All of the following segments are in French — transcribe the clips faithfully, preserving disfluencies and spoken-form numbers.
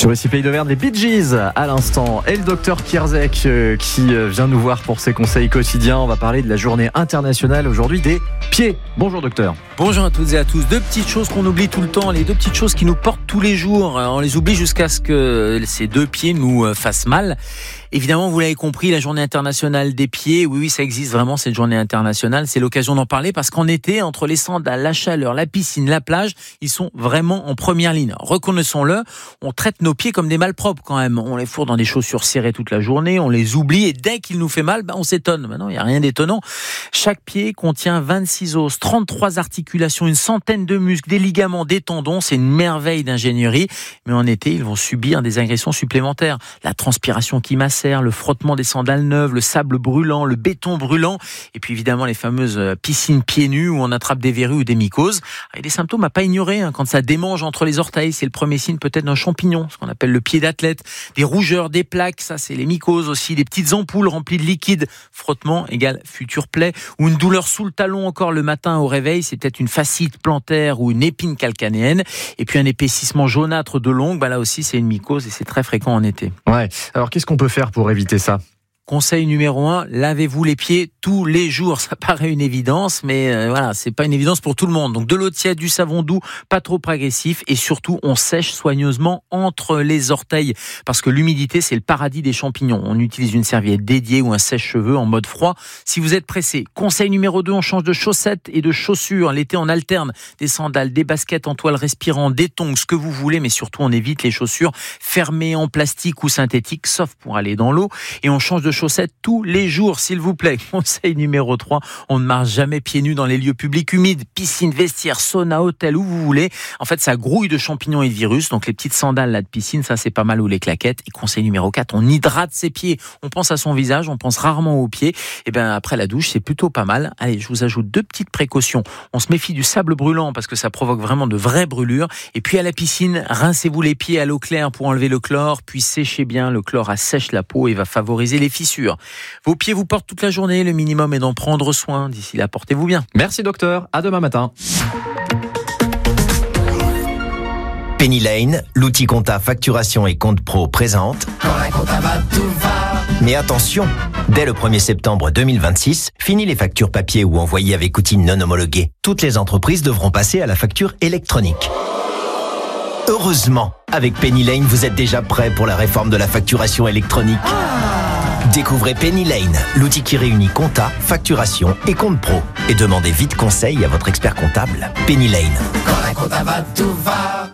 Sur ici Pays d'Auvergne, les Bee Gees à l'instant et le docteur Kierzek euh, qui vient nous voir pour ses conseils quotidiens. On va parler de la journée internationale aujourd'hui des pieds. Bonjour docteur. Bonjour à toutes et à tous. Deux petites choses qu'on oublie tout le temps, les deux petites choses qui nous portent tous les jours. On les oublie jusqu'à ce que ces deux pieds nous fassent mal. Évidemment, vous l'avez compris, la journée internationale des pieds, oui, oui, ça existe vraiment, cette journée internationale. C'est l'occasion d'en parler parce qu'en été, entre les sandales, la chaleur, la piscine, la plage, ils sont vraiment en première ligne. Reconnaissons-le, on traite nos pieds comme des malpropres quand même. On les fourre dans des chaussures serrées toute la journée, on les oublie et dès qu'il nous fait mal, ben, on s'étonne. Maintenant, il n'y a rien d'étonnant. Chaque pied contient vingt-six os, trente-trois articulations, une centaine de muscles, des ligaments, des tendons. C'est une merveille d'ingénierie. Mais en été, ils vont subir des agressions supplémentaires. La transpiration qui macère, le frottement des sandales neuves, le sable brûlant, le béton brûlant, et puis évidemment les fameuses piscines pieds nus où on attrape des verrues ou des mycoses. Il y a des symptômes à pas ignorer, hein. Quand ça démange entre les orteils, c'est le premier signe peut-être d'un champignon, ce qu'on appelle le pied d'athlète. Des rougeurs, des plaques, ça c'est les mycoses aussi, des petites ampoules remplies de liquide. Frottement égale future plaie, ou une douleur sous le talon encore le matin au réveil, c'est peut-être une fascite plantaire ou une épine calcanéenne. Et puis un épaississement jaunâtre de l'ongle, bah là aussi c'est une mycose et c'est très fréquent en été. Ouais. Alors qu'est-ce qu'on peut faire pour éviter ça ? Conseil numéro un, lavez-vous les pieds tous les jours. Ça paraît une évidence, mais euh, voilà, c'est pas une évidence pour tout le monde. Donc de l'eau tiède, du savon doux, pas trop agressif, et surtout on sèche soigneusement entre les orteils, parce que l'humidité c'est le paradis des champignons. On utilise une serviette dédiée ou un sèche-cheveux en mode froid. Si vous êtes pressé, conseil numéro deux, on change de chaussettes et de chaussures. L'été on alterne des sandales, des baskets en toile respirant, des tongs, ce que vous voulez, mais surtout on évite les chaussures fermées en plastique ou synthétique, sauf pour aller dans l'eau, et on change de chaussettes tous les jours, s'il vous plaît. Conseil numéro trois, on ne marche jamais pieds nus dans les lieux publics humides, piscine, vestiaire, sauna, hôtel, où vous voulez. En fait, ça grouille de champignons et de virus, donc les petites sandales là de piscine, ça c'est pas mal, ou les claquettes. Et conseil numéro quatre, on hydrate ses pieds. On pense à son visage, on pense rarement aux pieds. Et bien après la douche, c'est plutôt pas mal. Allez, je vous ajoute deux petites précautions. On se méfie du sable brûlant parce que ça provoque vraiment de vraies brûlures. Et puis à la piscine, rincez-vous les pieds à l'eau claire pour enlever le chlore, puis séchez bien. Le chlore assèche la peau et va favoriser les fissures. Vos pieds vous portent toute la journée, le minimum est d'en prendre soin. D'ici là, portez-vous bien. Merci docteur, à demain matin. Penny Lane, l'outil compta facturation et compte pro présente. Mais attention, dès le premier septembre deux mille vingt-six, fini les factures papier ou envoyées avec outils non homologués. Toutes les entreprises devront passer à la facture électronique. Heureusement, avec Penny Lane, vous êtes déjà prêt pour la réforme de la facturation électronique. Découvrez Penny Lane, l'outil qui réunit compta, facturation et compte pro. Et demandez vite conseil à votre expert comptable. Penny Lane. Quand la compta va, tout va.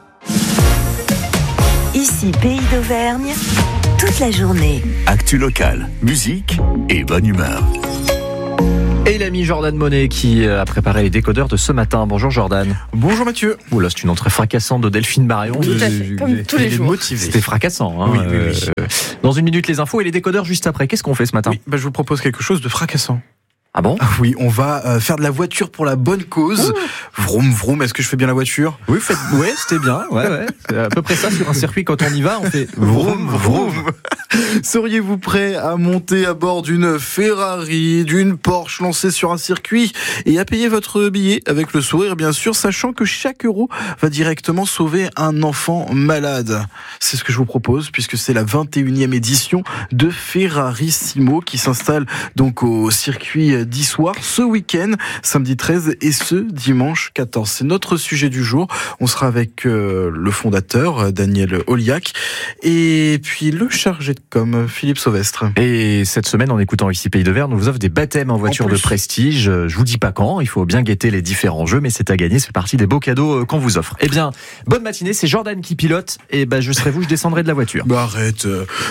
Ici Pays d'Auvergne, toute la journée. Actu locale, musique et bonne humeur. Et l'ami Jordan Monet qui a préparé les décodeurs de ce matin. Bonjour Jordan. Bonjour Mathieu. Oula, c'est une entrée fracassante de Delphine Marion. Tout à fait, comme tous les jours. C'était fracassant. Hein. Oui, oui, oui. Euh, dans une minute, les infos et les décodeurs juste après. Qu'est-ce qu'on fait ce matin ? Oui, bah, je vous propose quelque chose de fracassant. Ah bon ? Ah oui, on va euh, faire de la voiture pour la bonne cause. Ouh. Vroom vroom, est-ce que je fais bien la voiture ? Oui, faites... ouais, c'était bien. Ouais, ouais. C'est à peu près ça sur un circuit quand on y va, on fait vroom vroom. Seriez-vous prêt à monter à bord d'une Ferrari, d'une Porsche lancée sur un circuit et à payer votre billet avec le sourire bien sûr, sachant que chaque euro va directement sauver un enfant malade ? C'est ce que je vous propose puisque c'est la vingt et unième édition de Ferrarissimo qui s'installe donc au circuit d'Issoire ce week-end, samedi treize et ce dimanche quatorze. C'est notre sujet du jour. On sera avec euh, le fondateur, Daniel Oliac, et puis le chargé de com, Philippe Sauvestre. Et cette semaine, en écoutant ici Pays d'Auvergne, on vous offre des baptêmes en voiture en de prestige. Je vous dis pas quand, il faut bien guetter les différents jeux, mais c'est à gagner, c'est partie des beaux cadeaux qu'on vous offre. Eh bien, bonne matinée, c'est Jordan qui pilote, et ben je serai vous, je descendrai de la voiture. Bah arrête.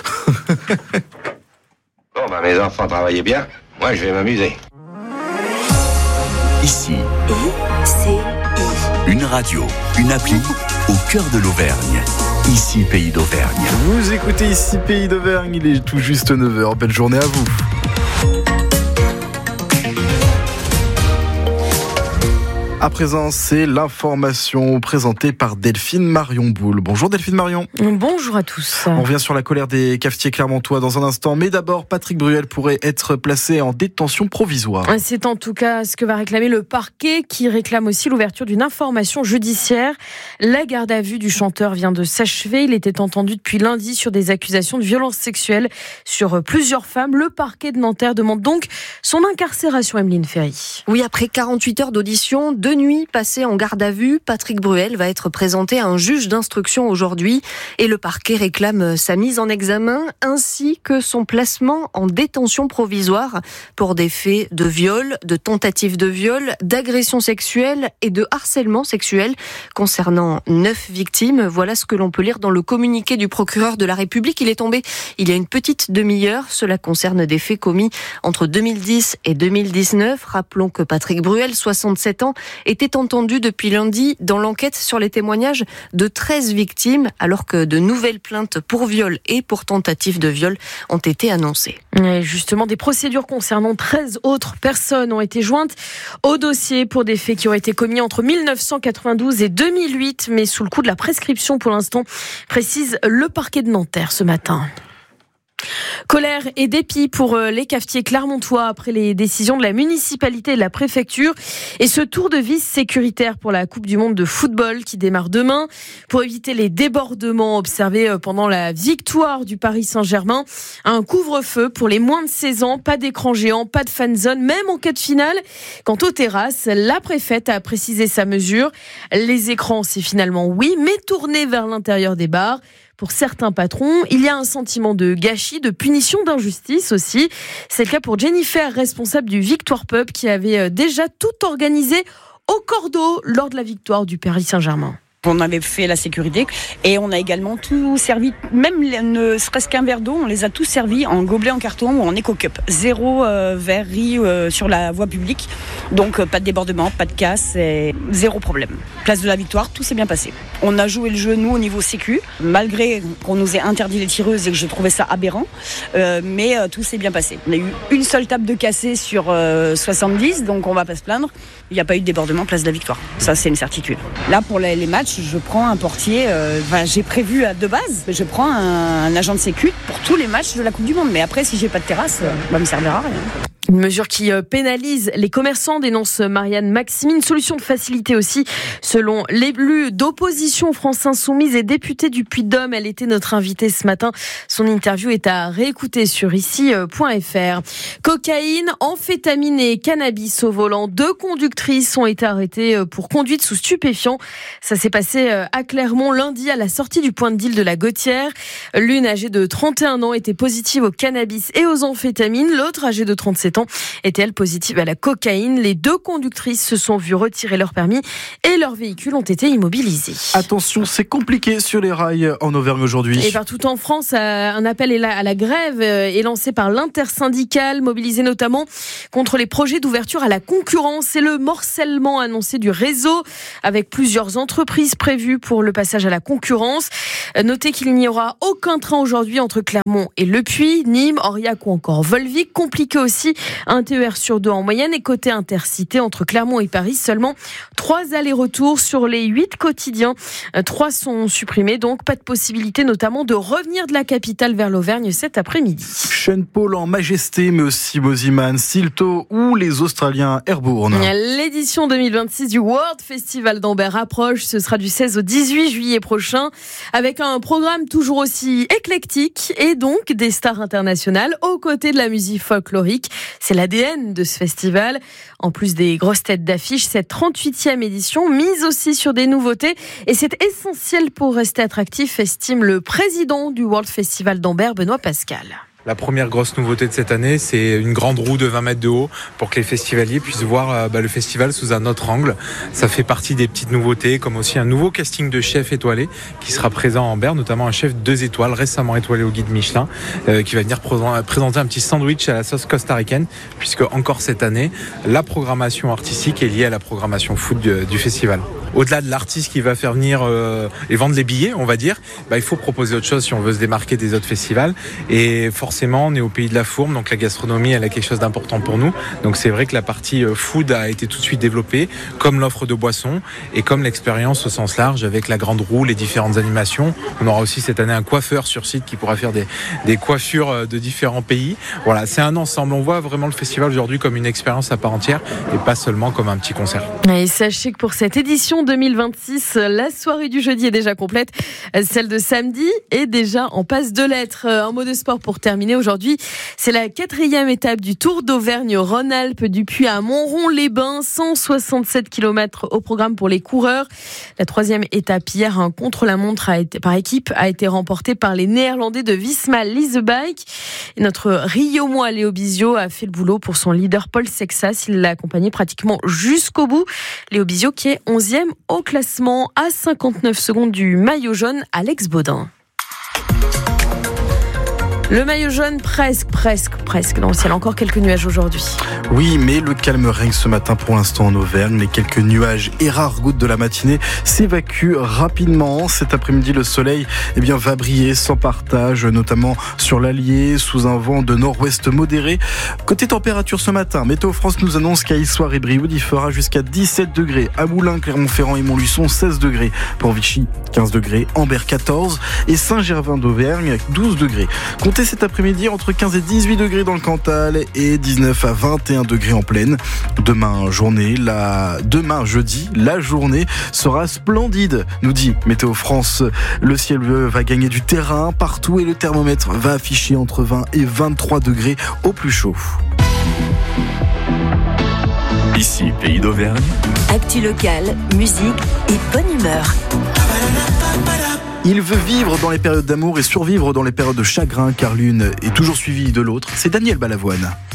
Bon bah mes enfants travaillez bien. Moi, je vais m'amuser. Ici, I C I. Une radio, une appli au cœur de l'Auvergne. Ici, Pays d'Auvergne. Vous écoutez ici Pays d'Auvergne, il est tout juste neuf heures. Belle journée à vous. À présent, c'est l'information présentée par Delphine Marion Boule. Bonjour Delphine Marion. Bonjour à tous. On revient sur la colère des cafetiers clermontois dans un instant, mais d'abord, Patrick Bruel pourrait être placé en détention provisoire. C'est en tout cas ce que va réclamer le parquet, qui réclame aussi l'ouverture d'une information judiciaire. La garde à vue du chanteur vient de s'achever. Il était entendu depuis lundi sur des accusations de violences sexuelles sur plusieurs femmes. Le parquet de Nanterre demande donc son incarcération, Emeline Ferry. Oui, après quarante-huit heures d'audition, deux nuits passées en garde à vue, Patrick Bruel va être présenté à un juge d'instruction aujourd'hui et le parquet réclame sa mise en examen ainsi que son placement en détention provisoire pour des faits de viol, de tentative de viol, d'agression sexuelle et de harcèlement sexuel concernant neuf victimes. Voilà ce que l'on peut lire dans le communiqué du procureur de la République. Il est tombé il y a une petite demi-heure. Cela concerne des faits commis entre deux mille dix et deux mille dix-neuf. Rappelons que Patrick Bruel, soixante-sept ans, était entendu depuis lundi dans l'enquête sur les témoignages de treize victimes, alors que de nouvelles plaintes pour viol et pour tentative de viol ont été annoncées. Et justement, des procédures concernant treize autres personnes ont été jointes au dossier pour des faits qui ont été commis entre mille neuf cent quatre-vingt-douze et deux mille huit, mais sous le coup de la prescription pour l'instant, précise le parquet de Nanterre ce matin. Colère et dépit pour les cafetiers clermontois après les décisions de la municipalité et de la préfecture et ce tour de vis sécuritaire pour la Coupe du Monde de football qui démarre demain. Pour éviter les débordements observés pendant la victoire du Paris Saint-Germain, un couvre-feu pour les moins de seize ans, pas d'écran géant, pas de fan zone, même en cas de finale. Quant aux terrasses, la préfète a précisé sa mesure. Les écrans, c'est finalement oui, mais tournés vers l'intérieur des bars. Pour certains patrons, il y a un sentiment de gâchis, de punition, d'injustice aussi. C'est le cas pour Jennifer, responsable du Victoire Pub, qui avait déjà tout organisé au cordeau lors de la victoire du Paris Saint-Germain. On avait fait la sécurité et on a également tout servi, même ne serait-ce qu'un verre d'eau, on les a tous servis en gobelet en carton ou en éco-cup. Zéro euh, verrerie euh, sur la voie publique, donc euh, pas de débordement, pas de casse, et zéro problème. Place de la Victoire, tout s'est bien passé. On a joué le jeu, nous, au niveau sécu, malgré qu'on nous ait interdit les tireuses et que je trouvais ça aberrant, euh, mais euh, tout s'est bien passé. On a eu une seule table de cassé sur euh, soixante-dix, donc on va pas se plaindre. Il n'y a pas eu de débordement, place de la Victoire. Ça, c'est une certitude. Là, pour les, les matchs, je prends un portier, euh, enfin, j'ai prévu de base, je prends un, un agent de sécu pour tous les matchs de la Coupe du Monde. Mais après, si j'ai pas de terrasse, euh, ça me servira à rien. Une mesure qui pénalise les commerçants, dénonce Marianne Maxime. Une solution de facilité aussi, selon l'élu d'opposition France Insoumise et députée du Puy-de-Dôme. Elle était notre invitée ce matin. Son interview est à réécouter sur ici point f r. Cocaïne, amphétamine et cannabis au volant. Deux conductrices ont été arrêtées pour conduite sous stupéfiants. Ça s'est passé à Clermont lundi à la sortie du point de deal de la Gautière. L'une, âgée de trente et un ans, était positive au cannabis et aux amphétamines. L'autre, âgée de trente-sept ans, était-elle positive à la cocaïne. Les deux conductrices se sont vues retirer leur permis et leurs véhicules ont été immobilisés. Attention, c'est compliqué sur les rails en Auvergne aujourd'hui. Et partout en France, un appel à la grève est lancé par l'intersyndicale, mobilisé notamment contre les projets d'ouverture à la concurrence et le morcellement annoncé du réseau, avec plusieurs entreprises prévues pour le passage à la concurrence. Notez qu'il n'y aura aucun train aujourd'hui entre Clermont et Le Puy, Nîmes, Aurillac ou encore Volvic. Compliqué aussi, un T E R sur deux en moyenne. Et côté intercité, entre Clermont et Paris, seulement trois allers-retours sur les huit quotidiens. Trois sont supprimés, donc pas de possibilité notamment de revenir de la capitale vers l'Auvergne cet après-midi. Sean Paul en majesté, mais aussi Boziman, Silto ou les Australiens Airborne. L'édition deux mille vingt-six du World Festival d'Ambert approche. Ce sera du seize au dix-huit juillet prochain, avec un programme toujours aussi éclectique et donc des stars internationales aux côtés de la musique folklorique. C'est l'A D N de ce festival. En plus des grosses têtes d'affiche, cette trente-huitième édition mise aussi sur des nouveautés. Et c'est essentiel pour rester attractif, estime le président du World Festival d'Ambert, Benoît Pascal. La première grosse nouveauté de cette année, c'est une grande roue de vingt mètres de haut pour que les festivaliers puissent voir euh, bah, le festival sous un autre angle. Ça fait partie des petites nouveautés, comme aussi un nouveau casting de chefs étoilés qui sera présent à Ambert, notamment un chef deux étoiles récemment étoilé au guide Michelin, euh, qui va venir pr- présenter un petit sandwich à la sauce costaricaine, puisque encore cette année, la programmation artistique est liée à la programmation foot du, du festival. Au-delà de l'artiste qui va faire venir euh, et vendre les billets, on va dire, bah, il faut proposer autre chose si on veut se démarquer des autres festivals. Et forcément, on est au pays de la fourme, donc la gastronomie, elle a quelque chose d'important pour nous. Donc c'est vrai que la partie food a été tout de suite développée, comme l'offre de boissons et comme l'expérience au sens large avec la grande roue, les différentes animations. On aura aussi cette année un coiffeur sur site qui pourra faire des, des coiffures de différents pays. Voilà, c'est un ensemble. On voit vraiment le festival aujourd'hui comme une expérience à part entière et pas seulement comme un petit concert. Et sachez que pour cette édition deux mille vingt-six, la soirée du jeudi est déjà complète. Celle de samedi est déjà en passe de lettres. Un mot de sport pour terminer aujourd'hui. C'est la quatrième étape du Tour d'Auvergne-Rhône-Alpes du Puy à Montrond-les-Bains. cent soixante-sept kilomètres au programme pour les coureurs. La troisième étape hier, un contre-la-montre a été, par équipe a été remportée par les Néerlandais de Visma Leasebike. Et notre Rio-Moi Léo Bizio a fait le boulot pour son leader Paul Sexas. Il l'a accompagné pratiquement jusqu'au bout. Léo Bizio qui est onzième au classement à cinquante-neuf secondes du maillot jaune Alex Baudin. Le maillot jaune, presque, presque, presque dans le ciel. Encore quelques nuages aujourd'hui. Oui, mais le calme règne ce matin pour l'instant en Auvergne. Les quelques nuages et rares gouttes de la matinée s'évacuent rapidement. Cet après-midi, le soleil eh bien, va briller sans partage, notamment sur l'Allier, sous un vent de nord-ouest modéré. Côté température ce matin, Météo France nous annonce qu'à Issoire et Brioude, il fera jusqu'à dix-sept degrés. À Moulins, Clermont-Ferrand et Montluçon, seize degrés. Pour Vichy, quinze degrés. Ambert, quatorze. Et Saint-Gervin d'Auvergne, douze degrés. Comptez cet après-midi entre quinze et dix-huit degrés dans le Cantal et dix-neuf à vingt et un degrés en plaine. Demain, journée, la... Demain, jeudi, la journée sera splendide, nous dit Météo France. Le ciel va gagner du terrain partout et le thermomètre va afficher entre vingt et vingt-trois degrés au plus chaud. Ici, Pays d'Auvergne. Actu locale, musique et bonne humeur. Il veut vivre dans les périodes d'amour et survivre dans les périodes de chagrin, car l'une est toujours suivie de l'autre. C'est Daniel Balavoine.